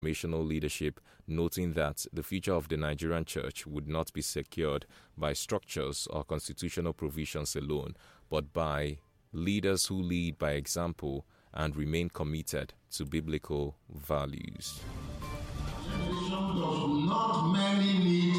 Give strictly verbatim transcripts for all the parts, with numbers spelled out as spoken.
denominational leadership, noting that the future of the Nigerian church would not be secured by structures or constitutional provisions alone, but by leaders who lead by example and remain committed to biblical values. Does not merely need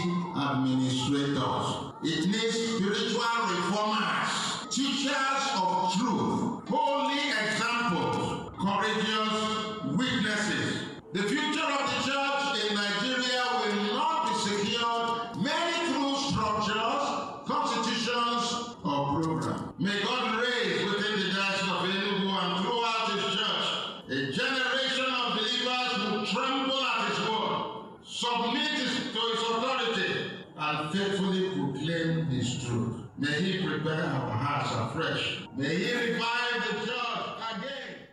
administrators. It needs spiritual reformers, teachers of truth, holy examples, courageous witnesses. The future of the church in Nigeria will not be secured merely through structures, constitutions, or programs. May God raise within the diocese of Enugu and throughout His church a generation of believers who tremble at His word, submit to His authority, and faithfully proclaim His truth. May He prepare our hearts afresh. May He revive the church again.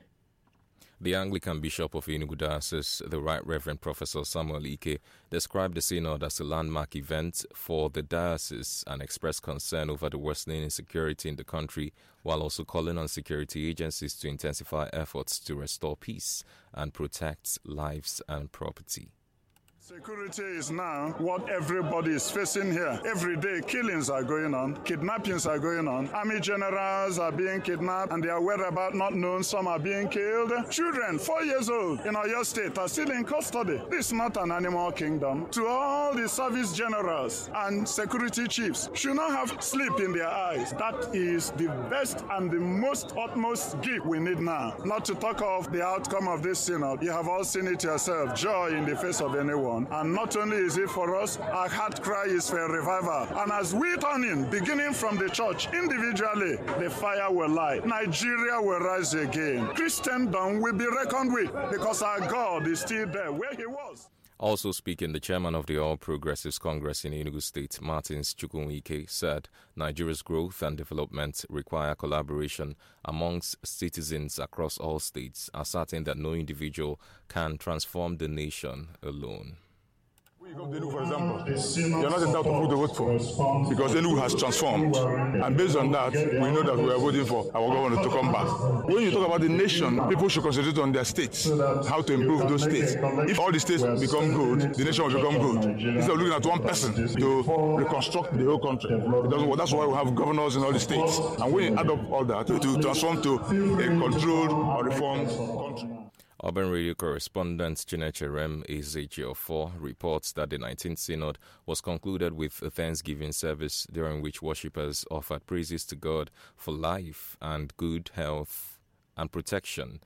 The Anglican Bishop of Enugu Diocese, the Right Reverend Professor Samuel Ike, described the synod as a landmark event for the diocese and expressed concern over the worsening insecurity in the country, while also calling on security agencies to intensify efforts to restore peace and protect lives and property. Security is now what everybody is facing here. Every day, killings are going on, kidnappings are going on, army generals are being kidnapped and their whereabouts not known, some are being killed. Children, four years old, in Oyo State are still in custody. This is not an animal kingdom. To all the service generals and security chiefs, should not have sleep in their eyes. That is the best and the most utmost gift we need now. Not to talk of the outcome of this synod. You have all seen it yourself, joy in the face of anyone. And not only is it for us, our heart cry is for a revival. And as we turn in, beginning from the church, individually, the fire will light. Nigeria will rise again. Christendom will be reckoned with because our God is still there where He was. Also speaking, the chairman of the All Progressives Congress in Enugu State, Martins Chukwuemeka, said Nigeria's growth and development require collaboration amongst citizens across all states, asserting that no individual can transform the nation alone. You come to Enugu, for example, you're not entitled to who to vote for because Enugu has transformed. And based on that, we know that we are voting for our governor to come back. When you talk about the nation, people should concentrate on their states, how to improve those states. If all the states become good, the nation will become good. Instead of looking at one person to reconstruct the whole country. It doesn't work. That's why we have governors in all the states. And when you add up all that, to, to transform to a controlled or reformed country. Urban Radio correspondent Chineche Rem Ezechiel reports that the nineteenth Synod was concluded with a Thanksgiving service during which worshippers offered praises to God for life and good health and protection,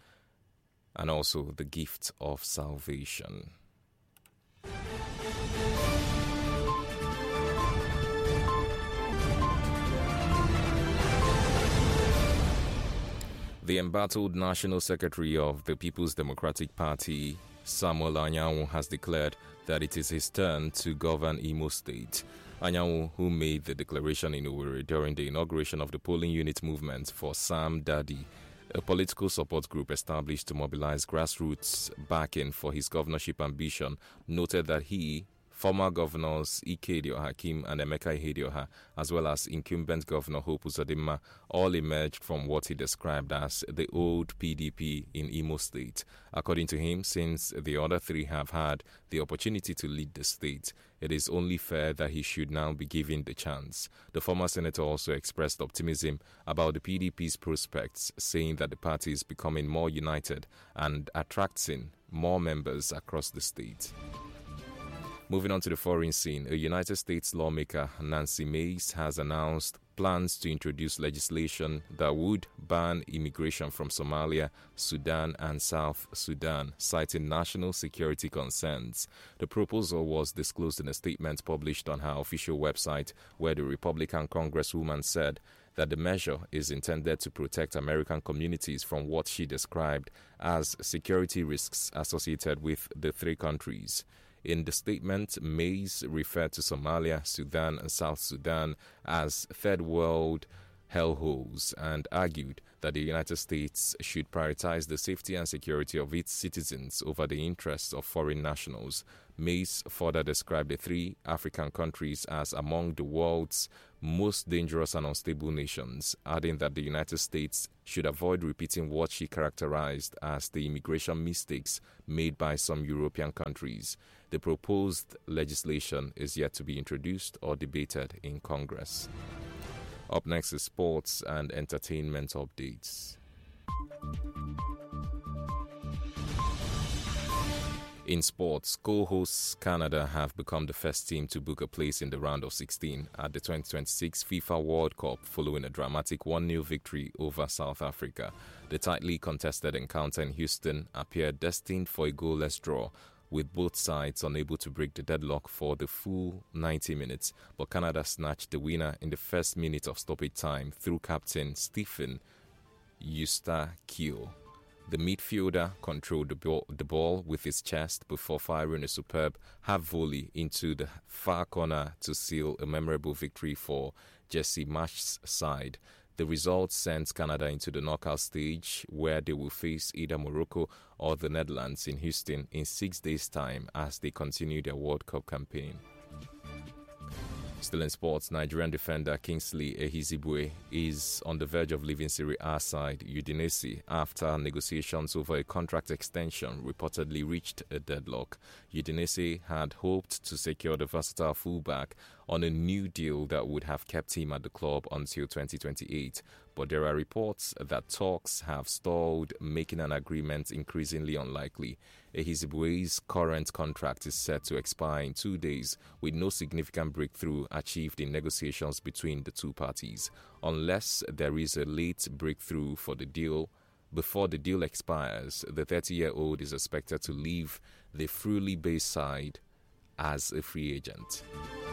and also the gift of salvation. The embattled National Secretary of the People's Democratic Party, Samuel Anyanwu, has declared that it is his turn to govern Imo State. Anyanwu, who made the declaration in Owerri during the inauguration of the polling unit movement for Sam Dadi, a political support group established to mobilize grassroots backing for his governorship ambition, noted that he, former governors Ike Hakim and Emeka Ihedioha, as well as incumbent Governor Hope Uzodimma, all emerged from what he described as the old P D P in Imo State. According to him, since the other three have had the opportunity to lead the state, it is only fair that he should now be given the chance. The former senator also expressed optimism about the P D P's prospects, saying that the party is becoming more united and attracting more members across the state. Moving on to the foreign scene, a United States lawmaker, Nancy Mace, has announced plans to introduce legislation that would ban immigration from Somalia, Sudan, and South Sudan, citing national security concerns. The proposal was disclosed in a statement published on her official website, where the Republican Congresswoman said that the measure is intended to protect American communities from what she described as security risks associated with the three countries. In the statement, Mays referred to Somalia, Sudan, and South Sudan as third world hellholes and argued that the United States should prioritize the safety and security of its citizens over the interests of foreign nationals. Mace further described the three African countries as among the world's most dangerous and unstable nations, adding that the United States should avoid repeating what she characterized as the immigration mistakes made by some European countries. The proposed legislation is yet to be introduced or debated in Congress. Up next is sports and entertainment updates. In sports, co-hosts Canada have become the first team to book a place in the round of sixteen at the twenty twenty-six FIFA World Cup following a dramatic one nil victory over South Africa. The tightly contested encounter in Houston appeared destined for a goalless draw, with both sides unable to break the deadlock for the full ninety minutes, but Canada snatched the winner in the first minute of stoppage time through captain Stephen Eustachio. The midfielder controlled the ball, the ball with his chest before firing a superb half volley into the far corner to seal a memorable victory for Jesse Marsch's side. The result sends Canada into the knockout stage, where they will face either Morocco or the Netherlands in Houston in six days' time as they continue their World Cup campaign. Still in sports, Nigerian defender Kingsley Ehizibue is on the verge of leaving Serie A side Udinese after negotiations over a contract extension reportedly reached a deadlock. Udinese had hoped to secure the versatile fullback on a new deal that would have kept him at the club until twenty twenty-eight, but there are reports that talks have stalled, making an agreement increasingly unlikely. Ehizibue's current contract is set to expire in two days, with no significant breakthrough achieved in negotiations between the two parties. Unless there is a late breakthrough for the deal, before the deal expires, the thirty-year-old is expected to leave the Fruly based side as a free agent.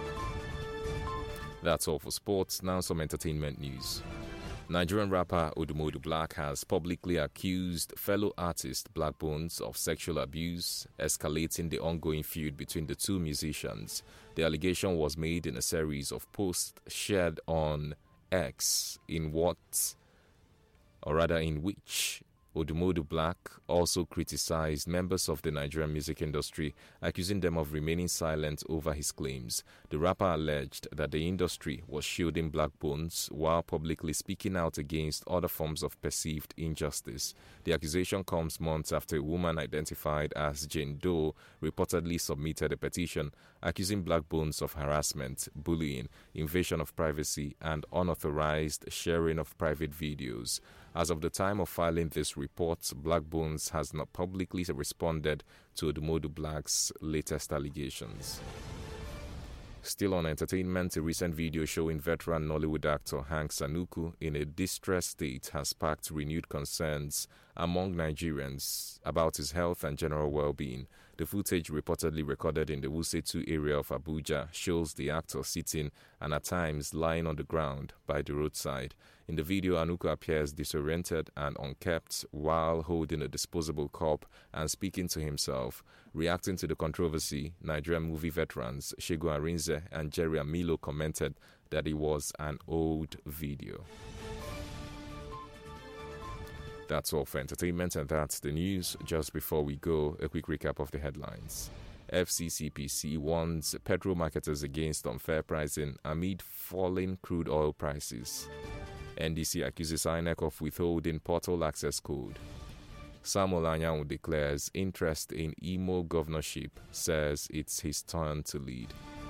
That's all for sports. Now some entertainment news. Nigerian rapper Odumodu Black has publicly accused fellow artist Black Bones of sexual abuse, escalating the ongoing feud between the two musicians. The allegation was made in a series of posts shared on X, in what, or rather in which, Odumodu Black also criticized members of the Nigerian music industry, accusing them of remaining silent over his claims. The rapper alleged that the industry was shielding Black Bones while publicly speaking out against other forms of perceived injustice. The accusation comes months after a woman identified as Jane Doe reportedly submitted a petition accusing Black Bones of harassment, bullying, invasion of privacy, and unauthorized sharing of private videos. As of the time of filing this report, Black Bones has not publicly responded to Odumodu Black's latest allegations. Still on entertainment, a recent video showing veteran Nollywood actor Hank Sanuku in a distressed state has sparked renewed concerns among Nigerians about his health and general well-being. The footage, reportedly recorded in the Wuse two area of Abuja, shows the actor sitting and at times lying on the ground by the roadside. In the video, Anuku appears disoriented and unkempt while holding a disposable cup and speaking to himself. Reacting to the controversy, Nigerian movie veterans Segun Arinze and Jerry Amilo commented that it was an old video. That's all for entertainment, and that's the news. Just before we go, a quick recap of the headlines. F C C P C warns petrol marketers against unfair pricing amid falling crude oil prices. N D C accuses I N E C of withholding portal access code. Samuel Anyanwu declares interest in Imo governorship, says it's his turn to lead.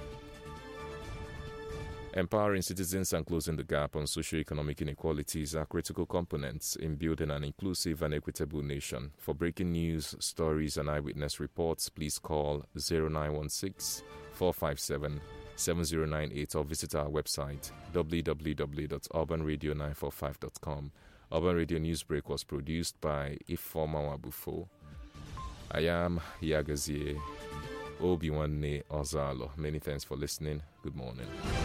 Empowering citizens and closing the gap on socio-economic inequalities are critical components in building an inclusive and equitable nation. For breaking news, stories, and eyewitness reports, please call zero nine one six, four five seven, seven zero nine eight or visit our website w w w dot urban radio nine four five dot com. Urban Radio Newsbreak was produced by Ifeoma Nwabufo. I am Yagazie Obiwanne Ozalo. Many thanks for listening. Good morning.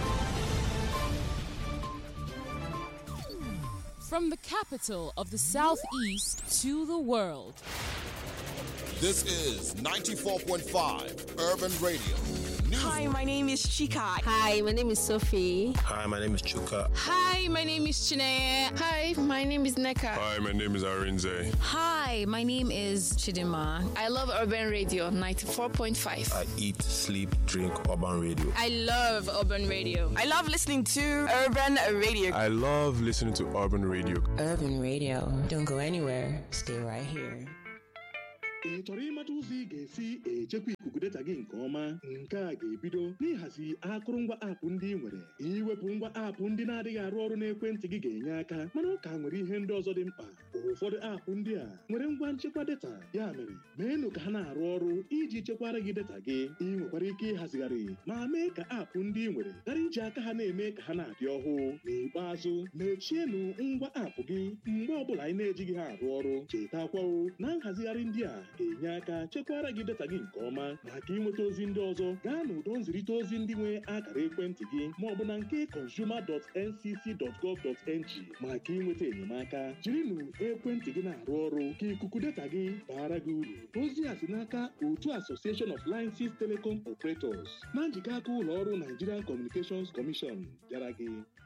From the capital of the Southeast to the world. This is ninety-four point five Urban Radio. New. Hi, my name is Chika. Hi, my name is Sophie. Hi, my name is Chuka. Hi, my name is Chineye. Hi, my name is Neka. Hi, my name is Arinze. Hi, my name is Chidima. I love Urban Radio ninety-four point five. I eat, sleep, drink Urban Radio. I love Urban Radio. I love listening to Urban Radio. I love listening to Urban Radio. Urban Radio. Don't go anywhere. Stay right here. ị chọrọ ịmata ụzọ ị ga-esi echekwa ikuku data gị nke ọma? Nke a ga-ebido n'ịhazi akụrụngwa aapụ ndị ị nwere. Iwepụ ngwa aapụ ndị na-adịghị arụ ọrụ n'ekwentị gị ga-enye aka, mana ọ ka nwere ihe ndị ọzọ dị mkpa. Ụfọdụ aapụ ndị a nwere ngwa nchekwa data, ya mere meenụ ka ha na-arụ ọrụ iji chekwara gị data gị. Ị nwekwara ike ịhazigharị ma mee ka aapụ ndị ị nwere ghara iji aka ha na-eme ka ha na-adị ọhụụ. N'ikpeazụ, mechienụ ngwa aapụ gị mgbe ọbụla anyị na-ejighị ha arụ ọrụ. Chetakwawo na nhazigharị ndị a ga-enye aka chekwara gị data gị nke ọma. Maka ịnweta ozi ndị ọzọ, gaa n'ụdọ nzirịta ozi ndị nwe akara ekwentị gị ma ọ bụ na nke consumer dot n c c dot gov dot n g maka ịnweta enyemaka. Jirinụ ekwentị gị na-arụ ọrụ ka ikuku data gị baara gị uru. Ozi a si n'aka otu Association of Licenses Telecom Operators na njikọ aka ụlọ ọrụ Nigerian Communications Commission bịara gị.